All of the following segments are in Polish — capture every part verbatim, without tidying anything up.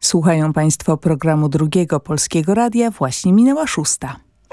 Słuchają Państwo programu Drugiego Polskiego Radia. Właśnie minęła szósta.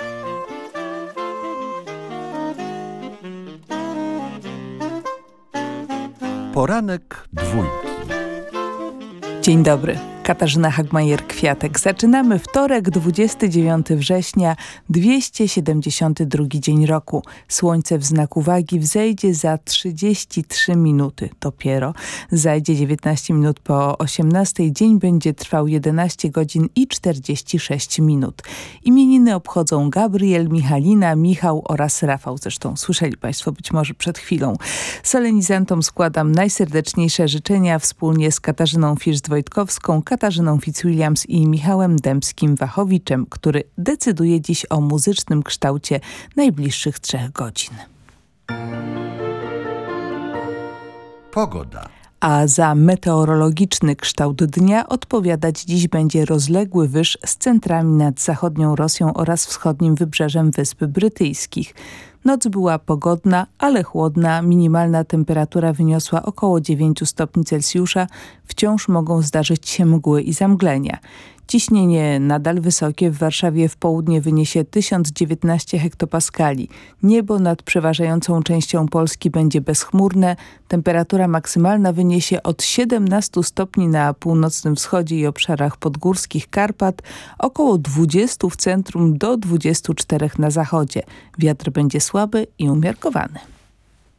Poranek Dwójki. Dzień dobry. Katarzyna Hagmajer-Kwiatek. Zaczynamy wtorek, dwudziestego dziewiątego września, dwieście siedemdziesiąty drugi dzień roku. Słońce w znaku wagi wzejdzie za trzydzieści trzy minuty dopiero. Zajdzie dziewiętnaście minut po osiemnastej. Dzień będzie trwał jedenaście godzin i czterdzieści sześć minut. Imieniny obchodzą Gabriel, Michalina, Michał oraz Rafał. Zresztą słyszeli Państwo być może przed chwilą. Solenizantom składam najserdeczniejsze życzenia wspólnie z Katarzyną First-Wojtkowską, Katarzyną Fitzwilliams i Michałem Dębskim-Wachowiczem, który decyduje dziś o muzycznym kształcie najbliższych trzech godzin. Pogoda. A za meteorologiczny kształt dnia odpowiadać dziś będzie rozległy wyż z centrami nad zachodnią Rosją oraz wschodnim wybrzeżem Wysp Brytyjskich. Noc była pogodna, ale chłodna. Minimalna temperatura wyniosła około dziewięć stopni Celsjusza. Wciąż mogą zdarzyć się mgły i zamglenia. Ciśnienie nadal wysokie. W Warszawie w południe wyniesie tysiąc dziewiętnaście hektopaskali. Niebo nad przeważającą częścią Polski będzie bezchmurne. Temperatura maksymalna wyniesie od siedemnastu stopni na północnym wschodzie i obszarach podgórskich Karpat, około dwudziestu w centrum do dwudziestu czterech na zachodzie. Wiatr będzie słaby i umiarkowany.